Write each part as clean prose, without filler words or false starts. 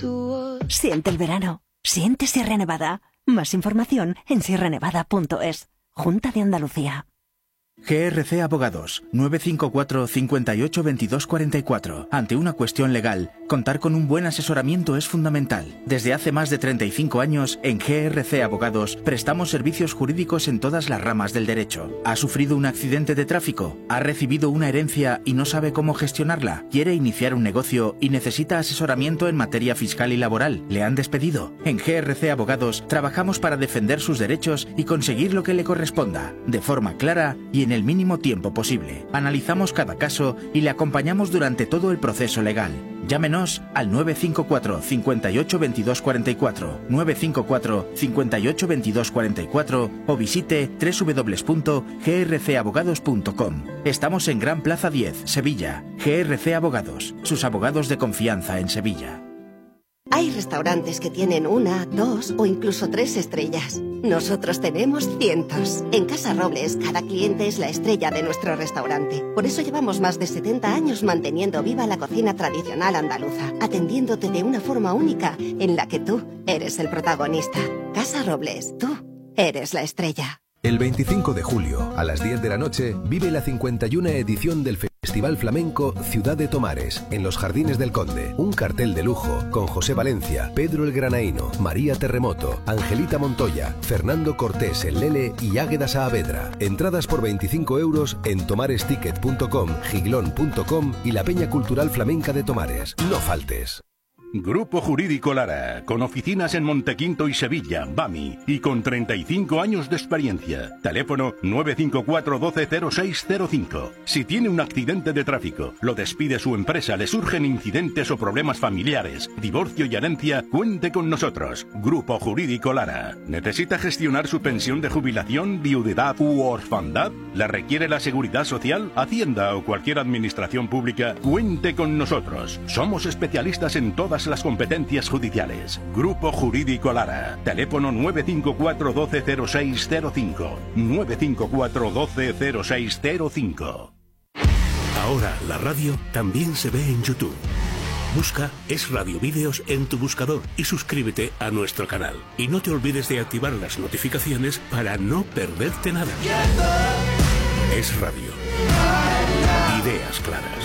Siente el verano. Siente Sierra Nevada. Más información en sierranevada.es. Junta de Andalucía. GRC Abogados, 954 58 22 44. Ante una cuestión legal, contar con un buen asesoramiento es fundamental. Desde hace más de 35 años, en GRC Abogados, prestamos servicios jurídicos en todas las ramas del derecho. ¿Ha sufrido un accidente de tráfico? ¿Ha recibido una herencia y no sabe cómo gestionarla? ¿Quiere iniciar un negocio y necesita asesoramiento en materia fiscal y laboral? ¿Le han despedido? En GRC Abogados, trabajamos para defender sus derechos y conseguir lo que le corresponda, de forma clara y en el mínimo tiempo posible. Analizamos cada caso y le acompañamos durante todo el proceso legal. Llámenos al 954 58 22 44, 954 58 22 44 o visite www.grcabogados.com. Estamos en Gran Plaza 10, Sevilla. GRC Abogados, sus abogados de confianza en Sevilla. Hay restaurantes que tienen 1, 2 o incluso 3 estrellas. Nosotros tenemos cientos. En Casa Robles, cada cliente es la estrella de nuestro restaurante. Por eso llevamos más de 70 años manteniendo viva la cocina tradicional andaluza, atendiéndote de una forma única en la que tú eres el protagonista. Casa Robles, tú eres la estrella. El 25 de julio, a las 10 de la noche, vive la 51 edición del Festival Flamenco Ciudad de Tomares, en los Jardines del Conde. Un cartel de lujo con José Valencia, Pedro el Granaíno, María Terremoto, Angelita Montoya, Fernando Cortés el Lele y Águeda Saavedra. Entradas por 25 € en tomaresticket.com, giglón.com y la Peña Cultural Flamenca de Tomares. No faltes. Grupo Jurídico Lara, con oficinas en Montequinto y Sevilla, BAMI, y con 35 años de experiencia. Teléfono 954 120605. Si tiene un accidente de tráfico, lo despide su empresa, le surgen incidentes o problemas familiares, divorcio y herencia, cuente con nosotros. Grupo Jurídico Lara. ¿Necesita gestionar su pensión de jubilación, viudedad u orfandad? ¿La requiere la Seguridad Social, Hacienda o cualquier administración pública? Cuente con nosotros. Somos especialistas en todas las competencias judiciales. Grupo Jurídico Lara. Teléfono 954 120605. 954 120605. Ahora la radio también se ve en YouTube. Busca Es Radio Vídeos en tu buscador y suscríbete a nuestro canal. Y no te olvides de activar las notificaciones para no perderte nada. Es Radio. Ideas claras.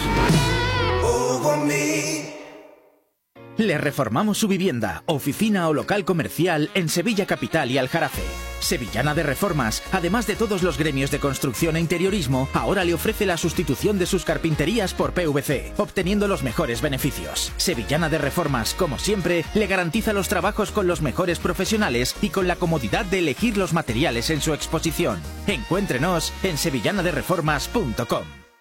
Le reformamos su vivienda, oficina o local comercial en Sevilla Capital y Aljarafe. Sevillana de Reformas, además de todos los gremios de construcción e interiorismo, ahora le ofrece la sustitución de sus carpinterías por PVC, obteniendo los mejores beneficios. Sevillana de Reformas, como siempre, le garantiza los trabajos con los mejores profesionales y con la comodidad de elegir los materiales en su exposición. Encuéntrenos en sevillanadereformas.com.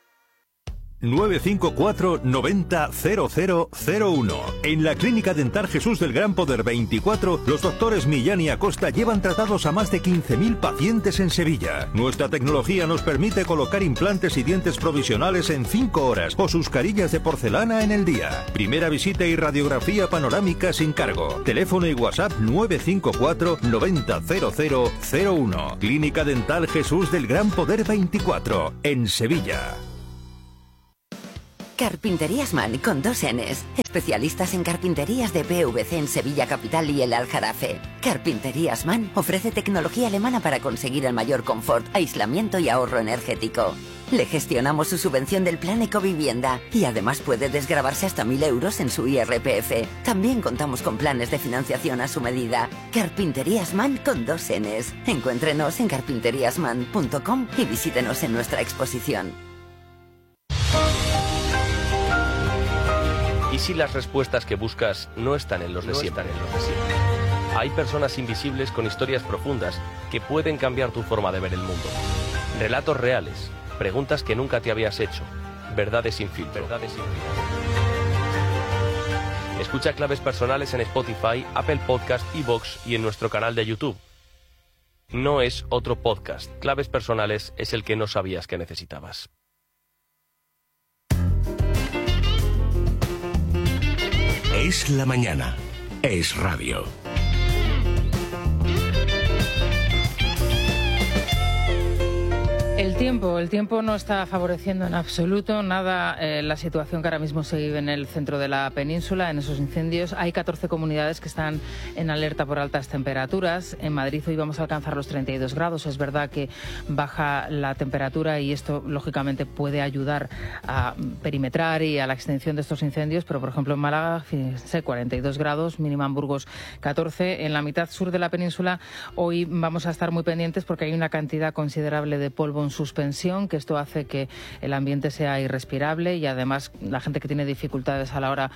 954 90 0001. En la Clínica Dental Jesús del Gran Poder 24, los doctores Millán y Acosta llevan tratados a más de 15.000 pacientes en Sevilla. Nuestra tecnología nos permite colocar implantes y dientes provisionales en 5 horas o sus carillas de porcelana en el día. Primera visita y radiografía panorámica sin cargo. Teléfono y WhatsApp 954 90 0001. Clínica Dental Jesús del Gran Poder 24, en Sevilla. Carpinterías Man, con 2 Ns. Especialistas en carpinterías de PVC en Sevilla Capital y el Aljarafe. Carpinterías Man ofrece tecnología alemana para conseguir el mayor confort, aislamiento y ahorro energético. Le gestionamos su subvención del Plan Ecovivienda y además puede desgravarse hasta 1.000 € en su IRPF. También contamos con planes de financiación a su medida. Carpinterías Man, con 2 Ns. Encuéntrenos en carpinteriasman.com y visítenos en nuestra exposición. ¿Y si las respuestas que buscas no están en los de siempre? Hay personas invisibles con historias profundas que pueden cambiar tu forma de ver el mundo. Relatos reales, preguntas que nunca te habías hecho, verdades sin filtro. Escucha Claves Personales en Spotify, Apple Podcast, iVoox y en nuestro canal de YouTube. No es otro podcast. Claves Personales es el que no sabías que necesitabas. Es la mañana. Es radio. El El tiempo no está favoreciendo en absoluto nada la situación que ahora mismo se vive en el centro de la península, en esos incendios. Hay 14 comunidades que están en alerta por altas temperaturas. En Madrid hoy vamos a alcanzar los 32 grados. Es verdad que baja la temperatura y esto, lógicamente, puede ayudar a perimetrar y a la extensión de estos incendios, pero, por ejemplo, en Málaga, fíjense, 42 grados, mínima en Burgos 14. En la mitad sur de la península hoy vamos a estar muy pendientes porque hay una cantidad considerable de polvo en suspensión, que esto hace que el ambiente sea irrespirable y además la gente que tiene dificultades a la hora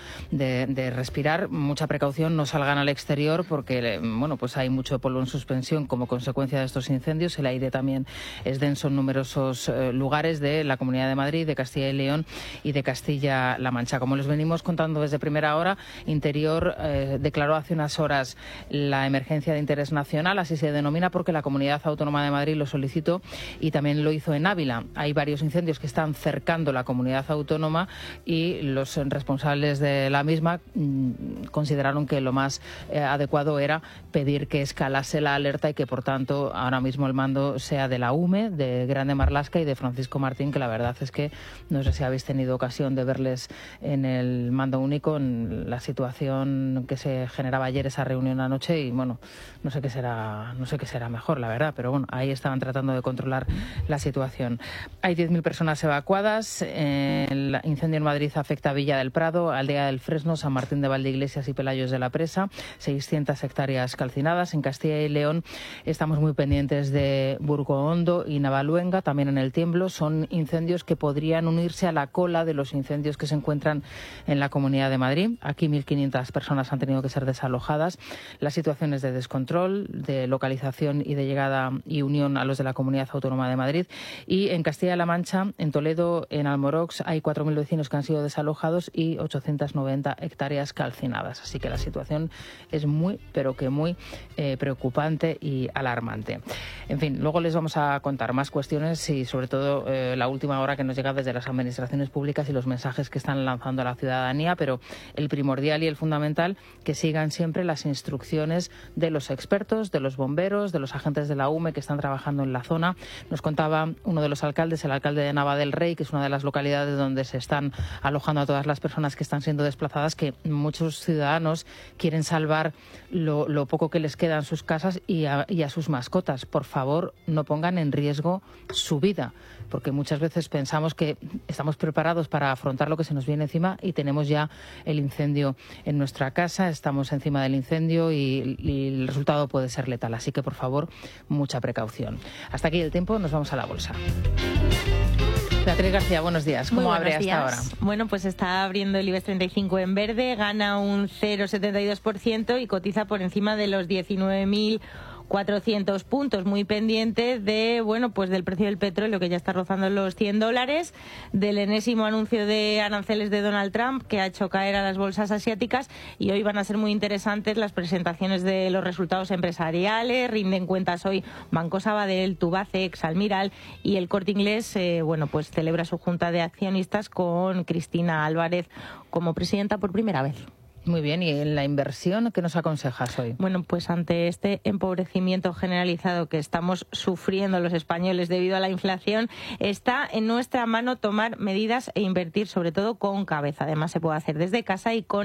de respirar, mucha precaución, no salgan al exterior porque pues hay mucho polvo en suspensión como consecuencia de estos incendios. El aire también es denso en numerosos lugares de la Comunidad de Madrid, de Castilla y León y de Castilla-La Mancha. Como les venimos contando desde primera hora, Interior declaró hace unas horas la emergencia de interés nacional, así se denomina porque la Comunidad Autónoma de Madrid lo solicitó y también lo hizo en Ávila. Hay varios incendios que están cercando la comunidad autónoma y los responsables de la misma consideraron que lo más adecuado era pedir que escalase la alerta y que, por tanto, ahora mismo el mando sea de la UME, de Grande Marlaska y de Francisco Martín, que la verdad es que no sé si habéis tenido ocasión de verles en el mando único, en la situación que se generaba ayer, esa reunión anoche, y bueno, no sé qué será mejor, la verdad, pero bueno, ahí estaban tratando de controlar la situación. Hay 10.000 personas evacuadas. El incendio en Madrid afecta a Villa del Prado, Aldea del Fresno, San Martín de Valdeiglesias y Pelayos de la Presa. 600 hectáreas calcinadas. En Castilla y León estamos muy pendientes de Burgohondo y Navaluenga, también en el Tiemblo. Son incendios que podrían unirse a la cola de los incendios que se encuentran en la Comunidad de Madrid. Aquí 1.500 personas han tenido que ser desalojadas. La situación es de descontrol, de localización y de llegada y unión a los de la Comunidad Autónoma de Madrid. Y en Castilla-La Mancha, en Toledo, en Almorox, hay 4.000 vecinos que han sido desalojados y 890 hectáreas calcinadas. Así que la situación es muy, pero que muy preocupante y alarmante. En fin, luego les vamos a contar más cuestiones y, sobre todo, la última hora que nos llega desde las administraciones públicas y los mensajes que están lanzando a la ciudadanía, pero el primordial y el fundamental, que sigan siempre las instrucciones de los expertos, de los bomberos, de los agentes de la UME que están trabajando en la zona. Nos contaba uno de los alcaldes, el alcalde de Nava del Rey, que es una de las localidades donde se están alojando a todas las personas que están siendo desplazadas, que muchos ciudadanos quieren salvar lo poco que les queda en sus casas y a sus mascotas. Por favor, no pongan en riesgo su vida, porque muchas veces pensamos que estamos preparados para afrontar lo que se nos viene encima y tenemos ya el incendio en nuestra casa, estamos encima del incendio y el resultado puede ser letal. Así que, por favor, mucha precaución. Hasta aquí el tiempo, nos vamos a la bolsa. Beatriz García, buenos días. ¿Cómo abre hasta ahora? Bueno, pues está abriendo el IBEX 35 en verde, gana un 0,72% y cotiza por encima de los 19.400 puntos, muy pendiente de, pues del precio del petróleo, que ya está rozando los $100, del enésimo anuncio de aranceles de Donald Trump, que ha hecho caer a las bolsas asiáticas, y hoy van a ser muy interesantes las presentaciones de los resultados empresariales. Rinden cuentas hoy Banco Sabadell, Tubacex, Almiral, y el Corte Inglés, pues celebra su junta de accionistas con Cristina Álvarez como presidenta por primera vez. Muy bien, ¿y en la inversión qué nos aconsejas hoy? Bueno, pues ante este empobrecimiento generalizado que estamos sufriendo los españoles debido a la inflación, está en nuestra mano tomar medidas e invertir, sobre todo con cabeza. Además, se puede hacer desde casa y con